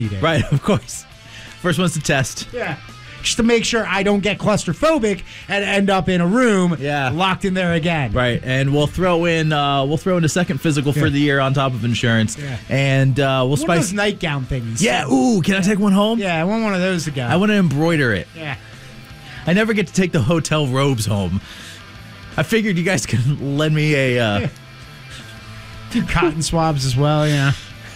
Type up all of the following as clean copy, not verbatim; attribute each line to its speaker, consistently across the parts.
Speaker 1: Right, of course. First one's to test.
Speaker 2: Yeah. Just to make sure I don't get claustrophobic and end up in a room locked in there again.
Speaker 1: Right, and we'll throw in a second physical for the year on top of insurance.
Speaker 2: Yeah.
Speaker 1: And we'll spice
Speaker 2: those nightgown things.
Speaker 1: Yeah, ooh, can I take one home?
Speaker 2: Yeah, I want one of those to go.
Speaker 1: I want to embroider it.
Speaker 2: Yeah.
Speaker 1: I never get to take the hotel robes home. I figured you guys could lend me a...
Speaker 2: Two cotton swabs as well, yeah.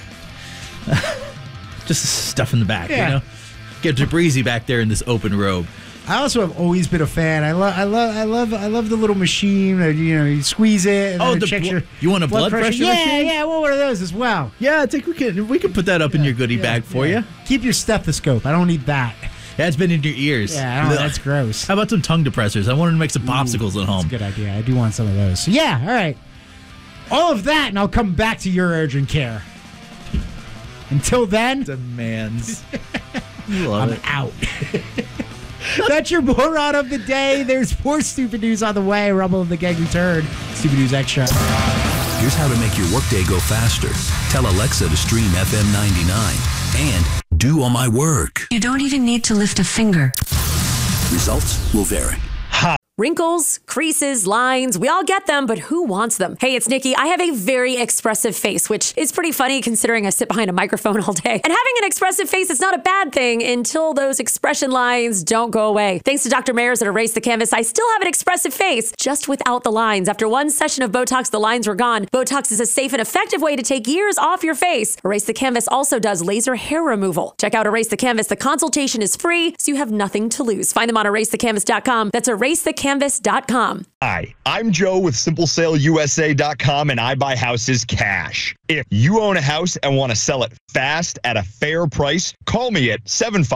Speaker 1: Just stuff in the back, you know? Get Jabrizi back there in this open robe.
Speaker 2: I also have always been a fan. I love the little machine. You squeeze it. And then it checks
Speaker 1: you want a blood pressure machine?
Speaker 2: Yeah, I want one of those as well.
Speaker 1: Yeah, I think we can put that up in your goodie bag for you.
Speaker 2: Keep your stethoscope. I don't need that.
Speaker 1: Yeah, it's been in your ears.
Speaker 2: Yeah, that's gross.
Speaker 1: How about some tongue depressors? I wanted to make some popsicles at home.
Speaker 2: That's a good idea. I do want some of those. So yeah, all right. All of that, and I'll come back to your urgent care. Until then,
Speaker 1: demands.
Speaker 2: I'm out. That's your moron of the day. There's more stupid news on the way. Rumble of the Gang return. Stupid News Extra.
Speaker 3: Here's how to make your workday go faster. Tell Alexa to stream FM 99 and do all my work.
Speaker 4: You don't even need to lift a finger.
Speaker 3: Results will vary.
Speaker 5: Wrinkles, creases, lines, we all get them, but who wants them? Hey, it's Nikki. I have a very expressive face, which is pretty funny considering I sit behind a microphone all day. And having an expressive face is not a bad thing until those expression lines don't go away. Thanks to Dr. Mayers at Erase the Canvas, I still have an expressive face, just without the lines. After one session of Botox, the lines were gone. Botox is a safe and effective way to take years off your face. Erase the Canvas also does laser hair removal. Check out Erase the Canvas. The consultation is free, so you have nothing to lose. Find them on erasethecanvas.com. That's erasethecanvas.com.
Speaker 6: Hi, I'm Joe with SimpleSaleUSA.com, and I buy houses cash. If you own a house and want to sell it fast at a fair price, call me at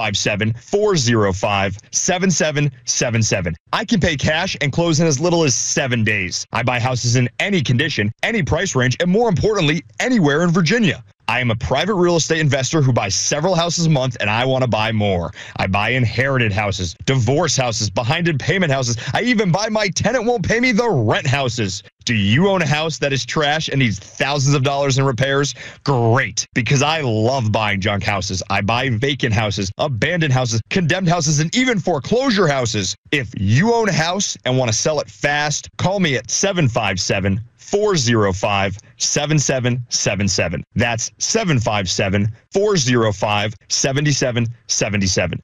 Speaker 6: 757-405-7777. I can pay cash and close in as little as 7 days. I buy houses in any condition, any price range, and more importantly, anywhere in Virginia. I am a private real estate investor who buys several houses a month, and I want to buy more. I buy inherited houses, divorce houses, behind in payment houses. I even buy my tenant won't pay me the rent houses. Do you own a house that is trash and needs thousands of dollars in repairs? Great, because I love buying junk houses. I buy vacant houses, abandoned houses, condemned houses, and even foreclosure houses. If you own a house and want to sell it fast, call me at 757-405-7777. That's 757-405-7777.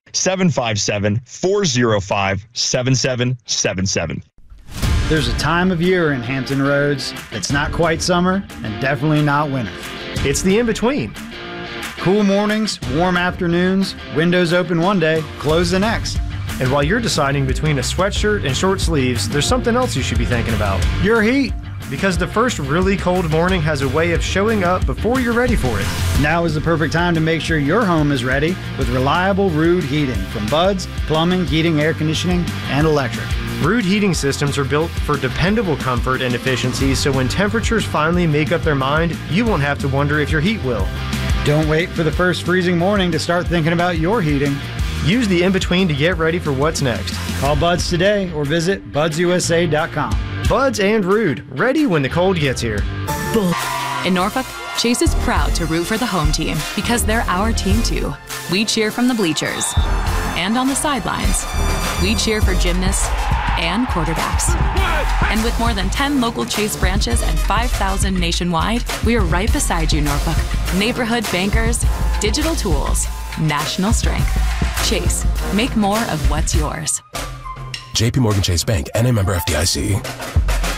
Speaker 6: 757-405-7777.
Speaker 7: There's a time of year in Hampton Roads that's not quite summer and definitely not winter.
Speaker 8: It's the in-between.
Speaker 7: Cool mornings, warm afternoons, windows open one day, closed the next.
Speaker 8: And while you're deciding between a sweatshirt and short sleeves, there's something else you should be thinking about.
Speaker 7: Your heat.
Speaker 8: Because the first really cold morning has a way of showing up before you're ready for it.
Speaker 7: Now is the perfect time to make sure your home is ready with reliable Ruud heating from Bud's, plumbing, heating, air conditioning, and electric.
Speaker 8: Ruud heating systems are built for dependable comfort and efficiency, so when temperatures finally make up their mind, you won't have to wonder if your heat will.
Speaker 7: Don't wait for the first freezing morning to start thinking about your heating.
Speaker 8: Use the in-between to get ready for what's next.
Speaker 7: Call Bud's today or visit budsusa.com.
Speaker 8: Bud's and Ruud, ready when the cold gets here.
Speaker 9: In Norfolk, Chase is proud to root for the home team because they're our team too. We cheer from the bleachers and on the sidelines. We cheer for gymnasts and quarterbacks. And with more than 10 local Chase branches and 5,000 nationwide, we are right beside you, Norfolk. Neighborhood bankers, digital tools, national strength. Chase, make more of what's yours.
Speaker 10: JPMorgan Chase Bank, N.A. member FDIC.